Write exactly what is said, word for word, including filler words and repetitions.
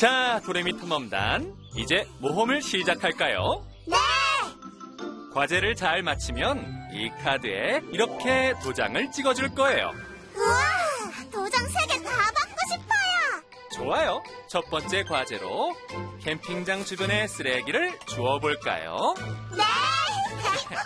자, 도레미 탐험단, 이제 모험을 시작할까요? 네! 과제를 잘 마치면 이 카드에 이렇게 도장을 찍어줄 거예요. 우와! 도장 세 개 다 받고 싶어요! 좋아요. 첫 번째 과제로 캠핑장 주변의 쓰레기를 주워볼까요? 네!